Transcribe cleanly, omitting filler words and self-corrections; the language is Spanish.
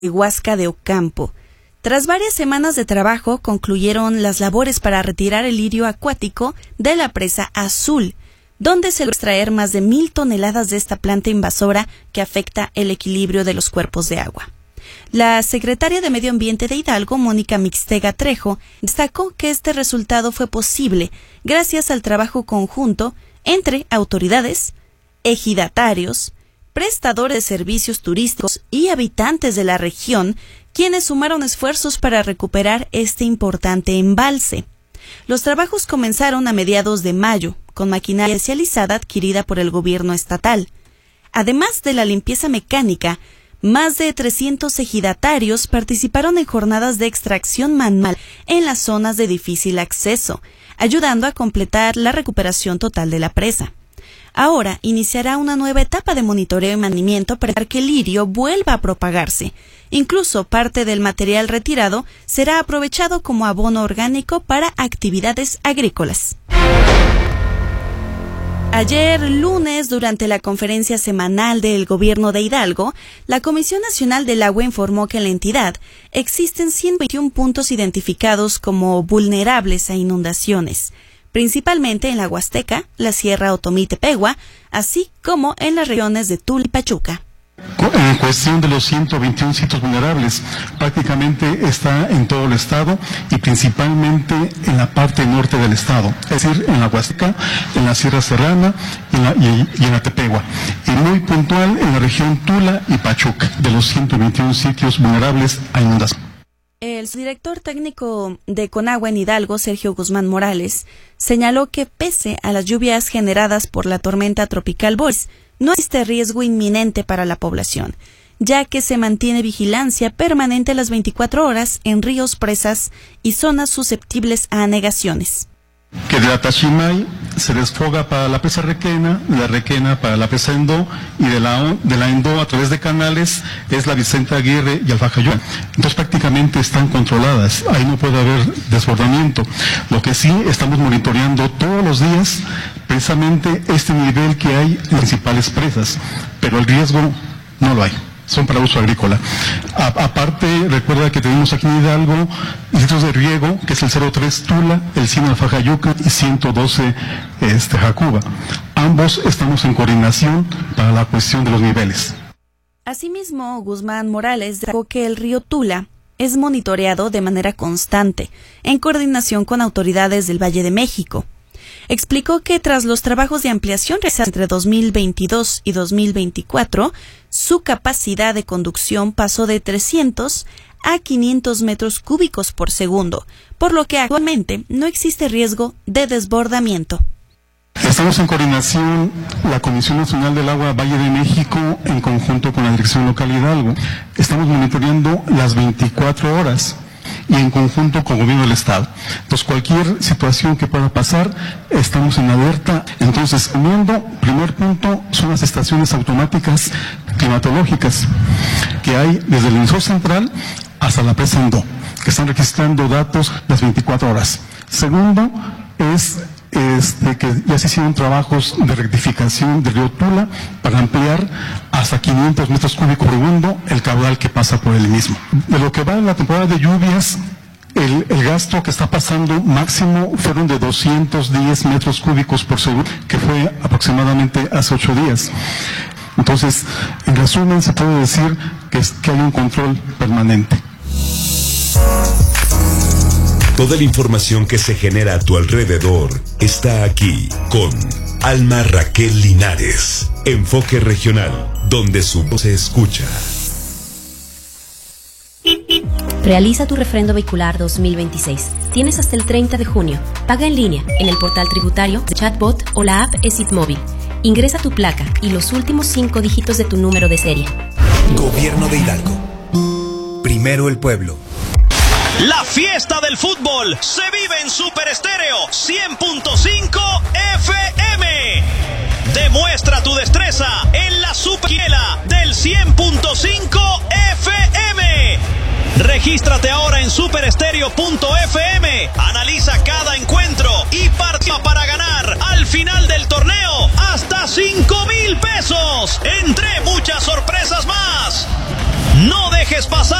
Huasca de Ocampo. Tras varias semanas de trabajo, concluyeron las labores para retirar el lirio acuático de la presa Azul, donde se logra extraer más de 1,000 toneladas de esta planta invasora que afecta el equilibrio de los cuerpos de agua. La secretaria de Medio Ambiente de Hidalgo, Mónica Mixtega Trejo, destacó que este resultado fue posible gracias al trabajo conjunto entre autoridades, ejidatarios, prestadores de servicios turísticos y habitantes de la región, quienes sumaron esfuerzos para recuperar este importante embalse. Los trabajos comenzaron a mediados de mayo, con maquinaria especializada adquirida por el gobierno estatal. Además de la limpieza mecánica, más de 300 ejidatarios participaron en jornadas de extracción manual en las zonas de difícil acceso, ayudando a completar la recuperación total de la presa. Ahora iniciará una nueva etapa de monitoreo y mantenimiento para evitar que el lirio vuelva a propagarse. Incluso parte del material retirado será aprovechado como abono orgánico para actividades agrícolas. Ayer lunes, durante la conferencia semanal del Gobierno de Hidalgo, la Comisión Nacional del Agua informó que en la entidad existen 121 puntos identificados como vulnerables a inundaciones, principalmente en la Huasteca, la Sierra Otomí-Tepehua, así como en las regiones de Tula y Pachuca. En cuestión de los 121 sitios vulnerables, prácticamente está en todo el estado y principalmente en la parte norte del estado, es decir, en la Huasteca, en la Sierra Serrana y en la Tepehua, y muy puntual en la región Tula y Pachuca, de los 121 sitios vulnerables a inundación. El subdirector técnico de Conagua en Hidalgo, Sergio Guzmán Morales, señaló que pese a las lluvias generadas por la tormenta tropical Boris, no existe riesgo inminente para la población, ya que se mantiene vigilancia permanente las 24 horas en ríos, presas y zonas susceptibles a anegaciones. Que de la Tachimay se desfoga para la presa Requena, de la Requena para la presa Endó, y de la Endó a través de canales es la Vicente Aguirre y Alfajayón. Entonces prácticamente están controladas, ahí no puede haber desbordamiento. Lo que sí estamos monitoreando todos los días precisamente este nivel que hay en las principales presas, pero el riesgo no lo hay. Son para uso agrícola. Aparte, recuerda que tenemos aquí en Hidalgo distritos de riego, que es el 03 Tula, el 100 Alfajayuca y 112 Jacuba. Ambos estamos en coordinación para la cuestión de los niveles. Asimismo, Guzmán Morales destacó que el río Tula es monitoreado de manera constante, en coordinación con autoridades del Valle de México. Explicó que tras los trabajos de ampliación realizados entre 2022 y 2024, su capacidad de conducción pasó de 300 a 500 metros cúbicos por segundo, por lo que actualmente no existe riesgo de desbordamiento. Estamos en coordinación, la Comisión Nacional del Agua Valle de México, en conjunto con la Dirección Local Hidalgo. Estamos monitoreando las 24 horas. Y en conjunto con el gobierno del estado. Entonces, cualquier situación que pueda pasar, estamos en alerta. Entonces, primer punto, son las estaciones automáticas climatológicas que hay desde el emisor central hasta la presa Endó, que están registrando datos las 24 horas. Segundo, es que ya se hicieron trabajos de rectificación del río Tula para ampliar hasta 500 metros cúbicos por segundo el caudal que pasa por el mismo. De lo que va en la temporada de lluvias, el gasto que está pasando máximo fueron de 210 metros cúbicos por segundo, que fue aproximadamente hace 8 días. Entonces, en resumen, se puede decir que hay un control permanente. Toda la información que se genera a tu alrededor está aquí con Alma Raquel Linares. Enfoque regional, donde su voz se escucha. Realiza tu refrendo vehicular 2026. Tienes hasta el 30 de junio. Paga en línea, en el portal tributario, chatbot o la app ESIT Móvil. Ingresa tu placa y los últimos 5 dígitos de tu número de serie. Gobierno de Hidalgo. Primero el pueblo. La fiesta del fútbol se vive en Super Estéreo 100.5 FM. Demuestra tu destreza en la Superquiela del 100.5 FM. Regístrate ahora en superestereo.fm. Analiza cada encuentro y participa para ganar al final del torneo hasta 5,000 pesos, entre muchas sorpresas más. No dejes pasar